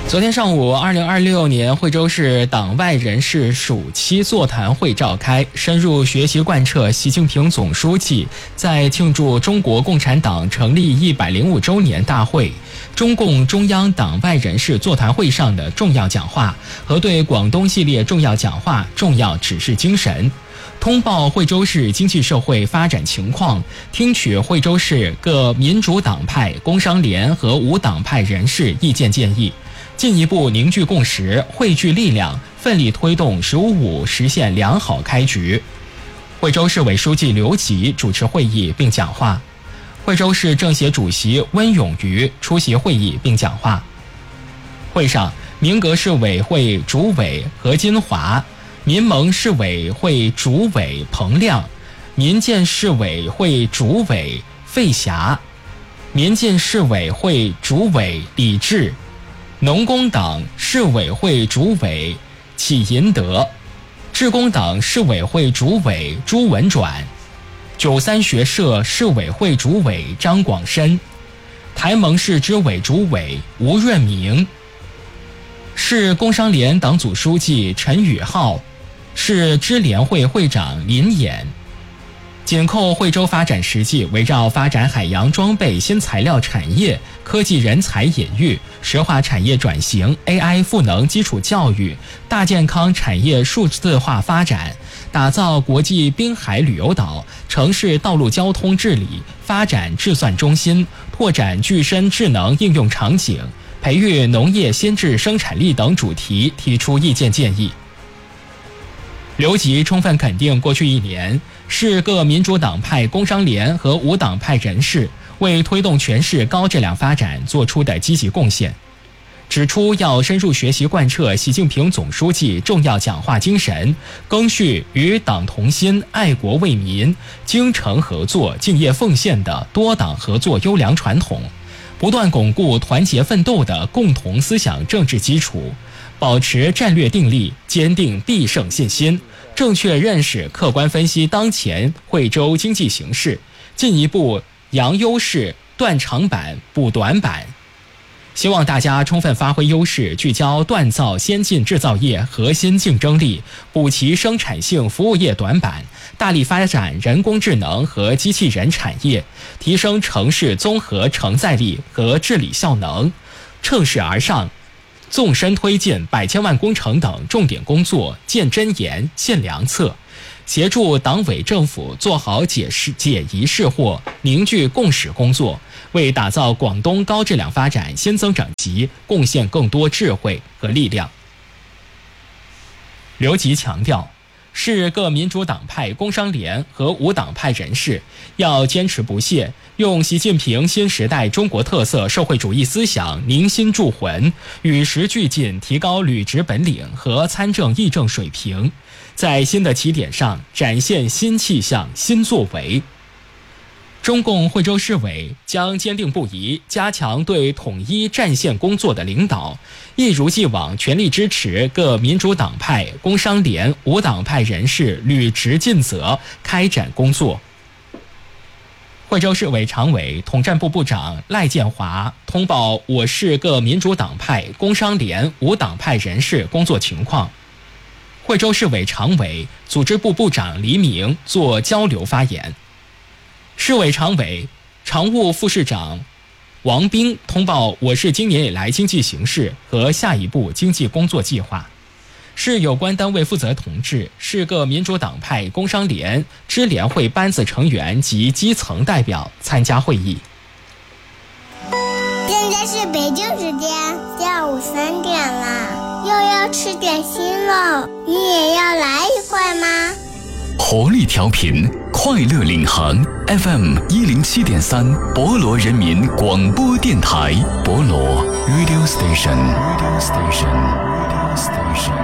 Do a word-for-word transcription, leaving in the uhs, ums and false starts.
昨天上午，二零二六年惠州市党外人士暑期座谈会召开，深入学习贯彻习近平总书记在庆祝中国共产党成立一百零五周年大会、中共中央党外人士座谈会上的重要讲话和对广东系列重要讲话重要指示精神，通报惠州市经济社会发展情况，听取惠州市各民主党派、工商联和无党派人士意见建议，进一步凝聚共识，汇聚力量，奋力推动“十五五”实现良好开局。惠州市委书记刘吉主持会议并讲话，惠州市政协主席温永瑜出席会议并讲话。会上，明格市委会主委何金华、民盟市委会主委彭亮、民建市委会主委费霞、民进市委会主委李志、农工党市委会主委启银德、致公党市委会主委朱文转、九三学社市委会主委张广深、台盟市支委主委吴润明、市工商联党组书记陈宇浩、市支联会会长林衍。紧扣惠州发展实际，围绕发展海洋装备新材料产业、科技人才引育、石化产业转型、A I 赋能基础教育、大健康产业数字化发展，打造国际滨海旅游岛、城市道路交通治理发展智算中心，拓展具身智能应用场景，培育农业先质生产力等主题提出意见建议。刘吉充分肯定过去一年市各民主党派、工商联和无党派人士为推动全市高质量发展做出的积极贡献，指出要深入学习贯彻习近平总书记重要讲话精神，赓续与党同心、爱国为民、精诚合作、敬业奉献的多党合作优良传统，不断巩固团结奋斗的共同思想政治基础，保持战略定力，坚定必胜信心，正确认识、客观分析当前惠州经济形势，进一步扬优势、断长板、补短板。希望大家充分发挥优势，聚焦锻造先进制造业核心竞争力，补齐生产性服务业短板，大力发展人工智能和机器人产业，提升城市综合承载力和治理效能，乘势而上，纵深推进百千万工程等重点工作，见真言、献良策，协助党委政府做好解释解疑释惑、凝聚共识工作，为打造广东高质量发展新增长极贡献更多智慧和力量。刘吉强调，市各民主党派、工商联和无党派人士要坚持不懈，用习近平新时代中国特色社会主义思想凝心铸魂，与时俱进，提高履职本领和参政议政水平，在新的起点上展现新气象、新作为。中共惠州市委将坚定不移加强对统一战线工作的领导，一如既往全力支持各民主党派、工商联、无党派人士履职尽责，开展工作。惠州市委常委、统战部部长赖建华通报我市各民主党派、工商联、无党派人士工作情况。惠州市委常委、组织部部长黎明作交流发言。市委常委、常务副市长王斌通报我市今年以来经济形势和下一步经济工作计划。市有关单位负责同志、市各民主党派、工商联、支联会班子成员及基层代表参加会议。 现在是北京时间下午三点了，又要吃点心了，你也要来一块吗？ 活力调频，快乐领航 F M 一零七点三，博罗人民广播电台，博罗 Radio Station。Radio Station。Radio Station。